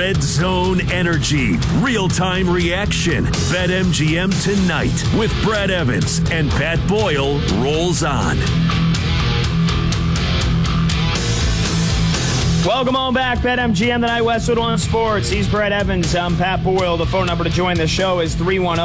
Red Zone Energy. Real-time reaction. BetMGM tonight with Brad Evans and Pat Boyle rolls on. Welcome on back, BetMGM tonight, Westwood One Sports. He's Brad Evans. I'm Pat Boyle. The phone number to join the show is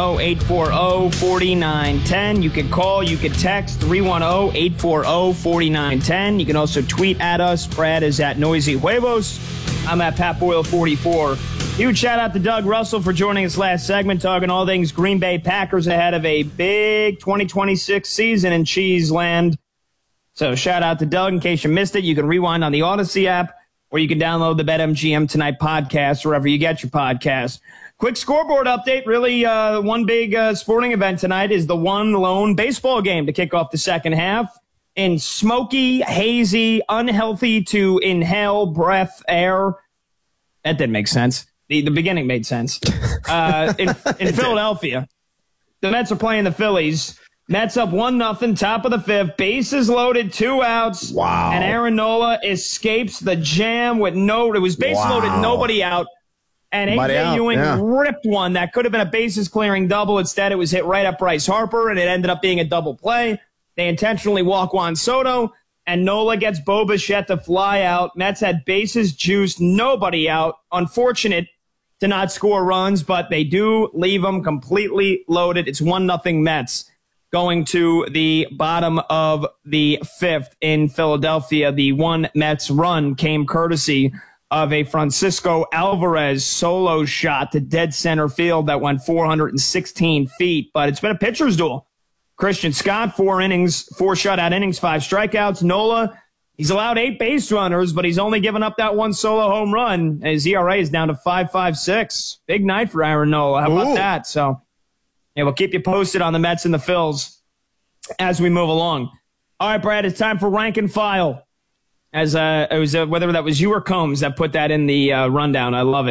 310-840-4910. You can call, you can text 310-840-4910. You can also tweet at us. Brad is at Noisy Huevos. I'm at Pat Boyle 44. Huge shout out to Doug Russell for joining us last segment, talking all things Green Bay Packers ahead of a big 2026 season in Cheeseland. So shout out to Doug. In case you missed it, you can rewind on the Odyssey app, or you can download the BetMGM Tonight podcast wherever you get your podcasts. Quick scoreboard update. Really, one big sporting event tonight is the one lone baseball game to kick off the second half in smoky, hazy, unhealthy to inhale breath air. That didn't make sense. The beginning made sense. In Philadelphia, the Mets are playing the Phillies. Mets up 1-0, top of the fifth. Bases loaded, 2 outs. Wow. And Aaron Nola escapes the jam with it was bases loaded, nobody out. And A.J. Ewing ripped one that could have been a bases clearing double. Instead, it was hit right at Bryce Harper, and it ended up being a double play. They intentionally walk Juan Soto, and Nola gets Bo Bichette to fly out. Mets had bases juiced, nobody out. Unfortunate to not score runs, but they do leave them completely loaded. It's 1-0 Mets. Going to the bottom of the fifth in Philadelphia. The one Mets run came courtesy of a Francisco Alvarez solo shot to dead center field that went 416 feet. But it's been a pitcher's duel. Christian Scott, 4 innings, 4 shutout innings, 5 strikeouts. Nola, he's allowed 8 base runners, but he's only given up that one solo home run. His ERA is down to 5.56. Big night for Aaron Nola. How about that? So, yeah, we'll keep you posted on the Mets and the Phils as we move along. All right, Brad, it's time for Rank and File. As it was whether that was you or Combs that put that in the rundown. I love it.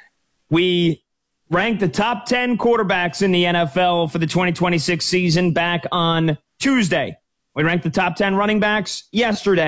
We ranked the top 10 quarterbacks in the NFL for the 2026 season back on Tuesday. We ranked the top 10 running backs yesterday.